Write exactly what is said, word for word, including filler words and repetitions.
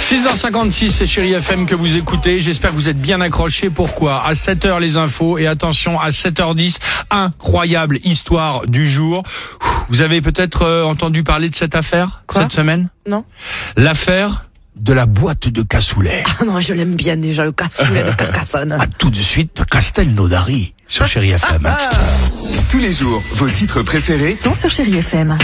six heures cinquante-six, c'est Chérie F M que vous écoutez. J'espère que vous êtes bien accrochés. Pourquoi ? À sept heures, les infos. Et attention, à sept heures dix, incroyable histoire du jour. Vous avez peut-être euh, entendu parler de cette affaire Quoi cette semaine ? Non. L'affaire de la boîte de cassoulet. Ah non, je l'aime bien déjà, le cassoulet de Carcassonne. À tout de suite de Castelnaudary sur Chérie F M. Tous les jours, vos titres préférés Sont sur Chérie F M.